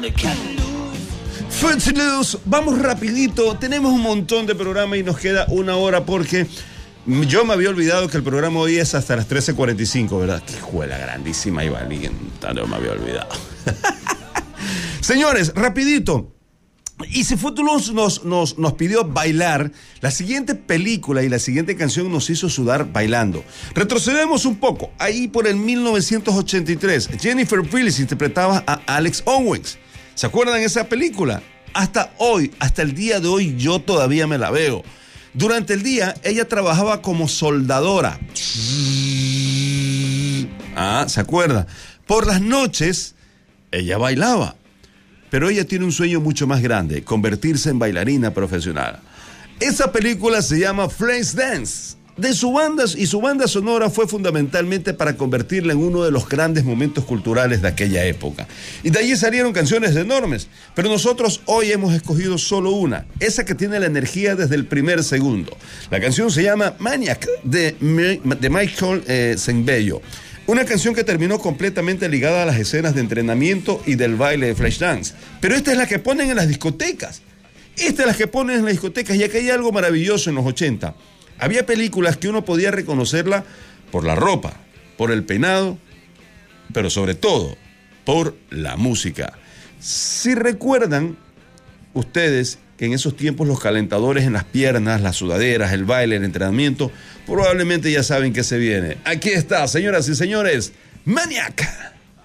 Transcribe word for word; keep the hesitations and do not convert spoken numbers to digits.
Footloose, vamos rapidito, tenemos un montón de programa y nos queda una hora porque yo me había olvidado que el programa hoy es hasta las trece cuarenta y cinco, ¿verdad? Qué juela grandísima y valiente, no me había olvidado. Señores, rapidito. Y si Footloose nos, nos, nos pidió bailar, la siguiente película y la siguiente canción nos hizo sudar bailando. Retrocedemos un poco. Ahí por el mil novecientos ochenta y tres, Jennifer Willis interpretaba a Alex Owens. ¿Se acuerdan de esa película? Hasta hoy, hasta el día de hoy, yo todavía me la veo. Durante el día, ella trabajaba como soldadora. Ah, ¿se acuerda? Por las noches, ella bailaba. Pero ella tiene un sueño mucho más grande, convertirse en bailarina profesional. Esa película se llama Flashdance. De su banda, y su banda sonora fue fundamentalmente para convertirla en uno de los grandes momentos culturales de aquella época. Y de allí salieron canciones enormes, pero nosotros hoy hemos escogido solo una, esa que tiene la energía desde el primer segundo. La canción se llama Maniac, de, de Michael eh, Sembello. Una canción que terminó completamente ligada a las escenas de entrenamiento y del baile de Flashdance. Pero esta es la que ponen en las discotecas. Esta es la que ponen en las discotecas. Y aquí hay algo maravilloso en los ochenta. Había películas que uno podía reconocerla por la ropa, por el peinado, pero sobre todo por la música. Si recuerdan ustedes que en esos tiempos los calentadores en las piernas, las sudaderas, el baile, el entrenamiento, probablemente ya saben que se viene. Aquí está, señoras y señores, Maniac.